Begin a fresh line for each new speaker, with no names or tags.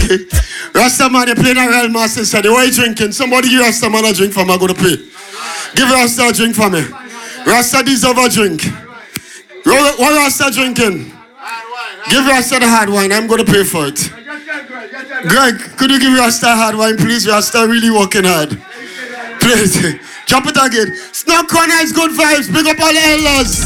Rasta man, you playing a real master said, what are you drinking? Somebody give Rasta man a drink for me, I'm going to pay. Give Rasta a drink for me. Rasta deserve a drink. What Rasta drinking? Give Rasta the hard wine, I'm going to pay for it. Greg, could you give Rasta a hard wine, please? Rasta really working hard. Please. Jump it again. Snow Corner is good vibes. Big up all the elders.